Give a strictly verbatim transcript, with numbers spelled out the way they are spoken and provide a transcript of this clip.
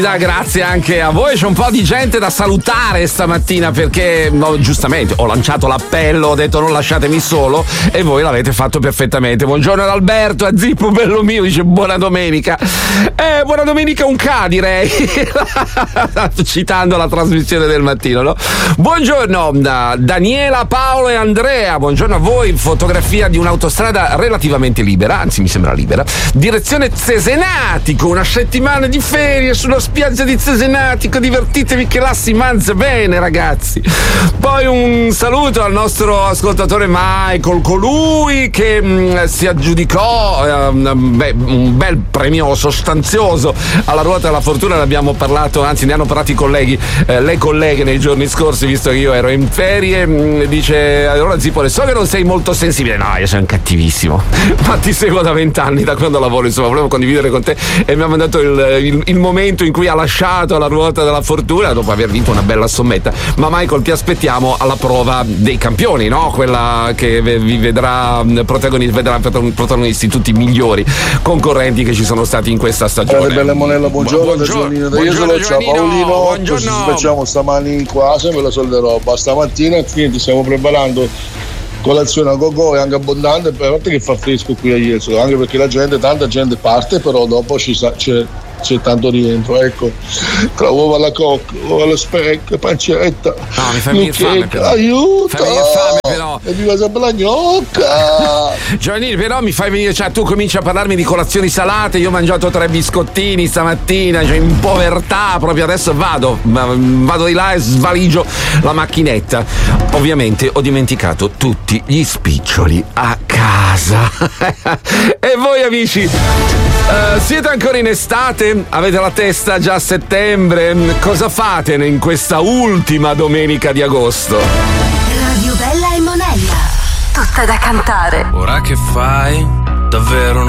Grazie anche a voi, c'è un po' di gente da salutare stamattina perché no, giustamente ho lanciato l'appello, ho detto non lasciatemi solo e voi l'avete fatto perfettamente. Buongiorno ad Alberto, a Zippo bello mio, dice buona domenica. Eh, buona domenica un K direi, citando la trasmissione del mattino, no? Buongiorno da Daniela, Paolo e Andrea, buongiorno a voi, fotografia di un'autostrada relativamente libera, anzi mi sembra libera, direzione Cesenatico, una settimana di ferie sulla spiaggia di Cesenatico, divertitevi che là si mangia bene ragazzi. Poi un saluto al nostro ascoltatore Michael, colui che mh, si aggiudicò eh, beh, un bel premio sostanzioso alla ruota della fortuna, ne abbiamo parlato, anzi ne hanno parlato i colleghi, eh, le colleghe nei giorni scorsi, visto che io ero in ferie. Mh, dice allora Zippo, so che non sei molto sensibile, no io sono cattivissimo, ma ti seguo da vent'anni, da quando lavoro, insomma volevo condividere con te e mi ha mandato il, il, il momento in cui ha lasciato la ruota della fortuna dopo aver vinto una bella sommetta. Ma Michael, ti aspettiamo alla prova dei campioni, no? Quella che vi vedrà protagonisti, vedrà protagonisti tutti i migliori concorrenti che ci sono stati in questa stagione. Allora, bella Monella, buongiorno, buongiorno da Giannino da Jesolo, ciao Paolino, buongiorno. Ci facciamo stamani qua, sempre la solita roba. Stamattina ti stiamo preparando colazione a go-go e anche abbondante, a parte che fa fresco qui a Jesolo, anche perché la gente, tanta gente parte, però dopo ci sa, c'è c'è tanto rientro, ecco, tra uova alla cocca, uova alla specca, pancetta, no, mi fa venire fame però. Aiuto, fai venire fame però, e viva sempre la gnocca. Giovanni, però mi fai venire, cioè tu cominci a parlarmi di colazioni salate, io ho mangiato tre biscottini stamattina, cioè in povertà proprio, adesso vado vado di là e svaligio la macchinetta. Ovviamente ho dimenticato tutti gli spiccioli a casa. E voi amici, uh, siete ancora in estate? Avete la testa già a settembre? Cosa fate in questa ultima domenica di agosto? Radio Bella e Monella, tutta da cantare. Ora che fai? Davvero non